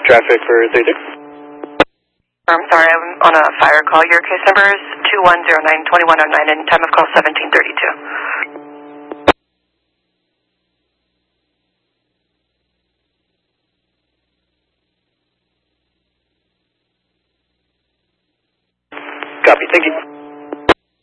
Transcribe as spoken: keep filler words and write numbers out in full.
Traffic for three six. I'm sorry, I'm on a fire call. Your case number is two one zero nine two one zero nine and time of call seventeen thirty-two. Copy, thank you.